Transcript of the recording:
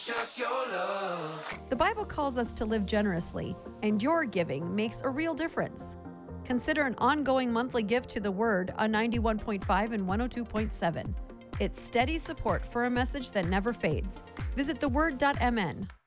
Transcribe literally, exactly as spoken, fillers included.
just your love. The Bible calls us to live generously, and your giving makes a real difference. Consider an ongoing monthly gift to the Word on ninety-one point five and one oh two point seven. It's steady support for a message that never fades. Visit the word dot m n.